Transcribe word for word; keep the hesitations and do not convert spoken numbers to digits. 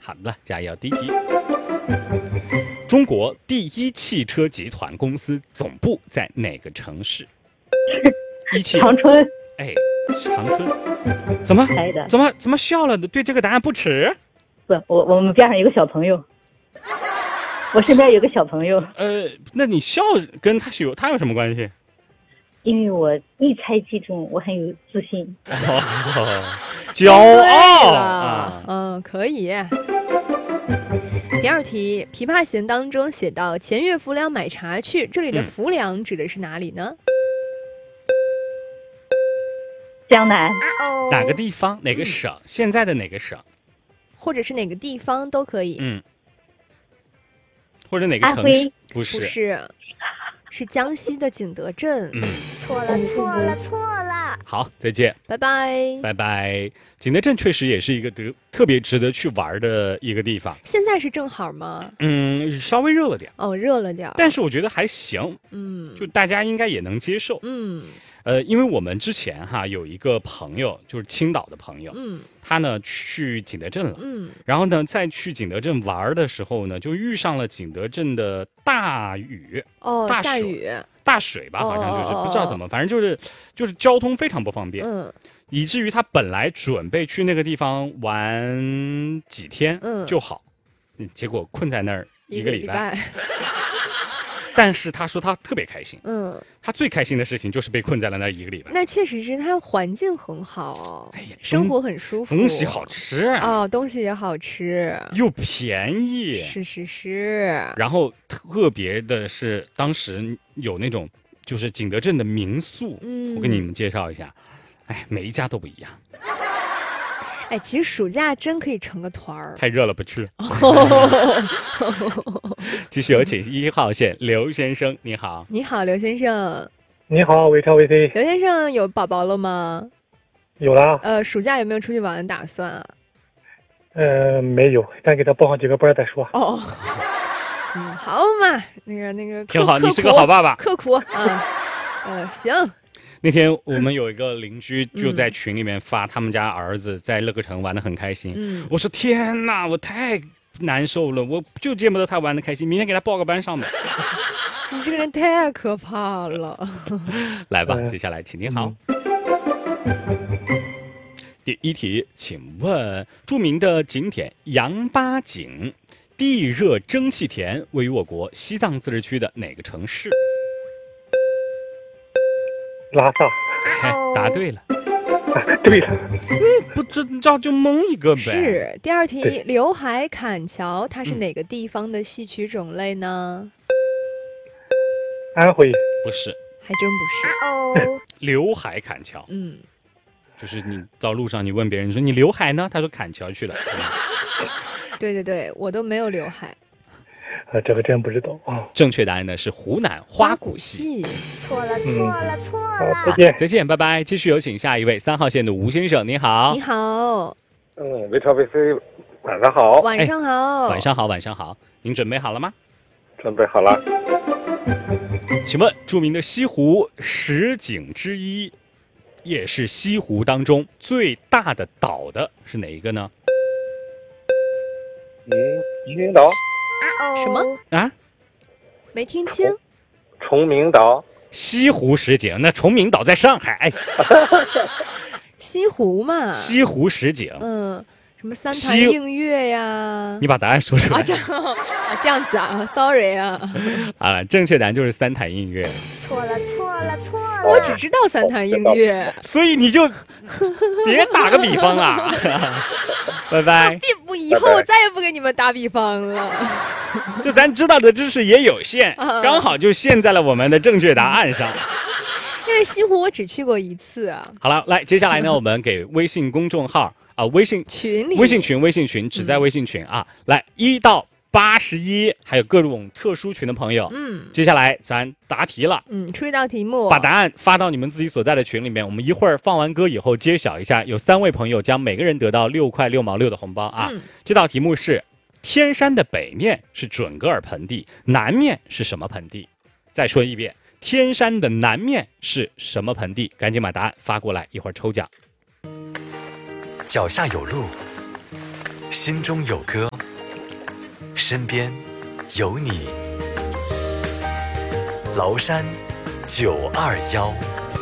好的，加油。第一题，中国第一汽车集团公司总部在哪个城市？一汽长春。 哎，长春。怎么猜的？ 怎么怎么笑了？对这个答案不耻？ 不，我我们边上有个小朋友，我身边有个小朋友。 呃，那你笑跟他是有他有什么关系？ 因为我一猜即中，我很有自信。 哦，骄傲啊！ 嗯，可以。第二题，《琵琶行》当中写到前月浮梁买茶去，这里的浮梁指的是哪里呢？ 江南。 哪个地方？哪个省？嗯、现在的哪个省？ 或者是哪个地方都可以。 嗯。或者哪个城市？不是， 不是，是江西的景德镇。 嗯， 错了，错了，错了。 好，再见， 拜拜， 拜拜。景德镇确实也是一个得特别值得去玩的一个地方。 现在是正好吗？ 嗯，稍微热了点。 哦，热了点， 但是我觉得还行。 嗯， 就大家应该也能接受。 嗯。 呃，因为我们之前哈有一个朋友，就是青岛的朋友， 嗯， 他呢去景德镇了， 嗯， 然后呢在去景德镇玩的时候呢，就遇上了景德镇的大雨， 哦， 大下雨， 大水吧，好像就是、 哦、 不知道怎么，反正就是就是交通非常不方便， 嗯， 以至于他本来准备去那个地方玩几天就好，嗯，结果困在那儿一个礼拜。但是他说他特别开心， 嗯， 他最开心的事情就是被困在了那一个礼拜。 那确实是他环境很好， 哎呀， 生活很舒服， 东西好吃哦，东西也好吃， 又便宜， 是是是。 然后特别的是，当时有那种就是景德镇的民宿， 嗯， 我给你们介绍一下，哎，每一家都不一样。 哎，其实暑假真可以成个团儿。 太热了，不去了。继续有请一号线刘先生，你好。 你好，刘先生。 你好，微超 V C。 刘先生有宝宝了吗？ 有了。 呃，暑假有没有出去玩的打算啊？ 呃，没有，先给他报上几个班再说。 哦，嗯，好嘛，那个那个， 挺好，你是个好爸爸， 刻苦啊。呃，行。 那天我们有一个邻居就在群里面发他们家儿子在乐科城玩得很开心， 嗯， 我说天哪，我太难受了，我就见不得他玩得开心，明天给他报个班上吧。 你这个人太可怕了。 来吧，接下来请您好。第一题，请问著名的景点羊八井地热蒸汽田位于我国西藏自治区的哪个城市？ 拉萨。 哎，答对了。 啊、对了。 嗯，不知道就蒙一个呗。 是。第二题，刘海砍樵它是哪个地方的戏曲种类呢？ 安徽。 不是。 还真不是。 刘海砍樵。 嗯。 就是你到路上你问别人说你刘海呢？他说砍樵去了。 对对对，我都没有刘海。 啊，这个真不知道啊。 正确答案呢是湖南花鼓戏。 错了，错了，错了。 好，再见， 再见，拜拜。继续有请下一位三号线的吴先生，你好。 你好。 嗯，微超 V C， 晚上好。 晚上好、 哎。晚上好，晚上好。您准备好了吗？ 准备好了。 请问著名的西湖十景之一，也是西湖当中最大的岛的是哪一个呢？ 嗯，移民岛。 什么啊？ 没听清。 崇明岛。 西湖十景，那崇明岛在上海。 西湖嘛。 西湖十景。 嗯，什么三潭映月呀？ 你把答案说出来。 啊，这样啊，这样子啊 ，sorry 啊。 啊，正确答案就是三潭映月。 错了，错了，错了。 我只知道三潭映月， 所以你就别打个比方了。拜拜。 不，以后我再也不给你们打比方了。 就咱知道的知识也有限，啊、刚好就陷在了我们的正确答案上。 因为西湖我只去过一次啊。 好了，来，接下来呢，我们给微信公众号啊，微信群里， 微信群，微信群只在微信群、嗯、啊，来一到八十一，还有各种特殊群的朋友， 嗯， 接下来咱答题了， 嗯，出一道题目， 把答案发到你们自己所在的群里面，我们一会儿放完歌以后揭晓一下，有三位朋友将每个人得到六块六毛六的红包啊。 嗯、 这道题目是：天山的北面是准噶尔盆地，南面是什么盆地？再说一遍，天山的南面是什么盆地？赶紧把答案发过来，一会儿抽奖。 脚下有路， 心中有歌，身边有你。崂山九二幺。